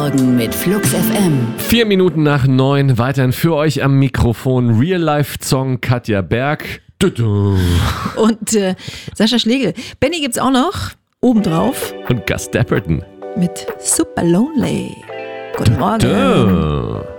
Morgen mit Flux FM. 4 Minuten nach 9, weiterhin für euch am Mikrofon Real-Life-Song Katja Berg. Und Sascha Schlegel. Benny gibt's auch noch obendrauf Und Gus Dapperton. mit Super Lonely. Guten Morgen.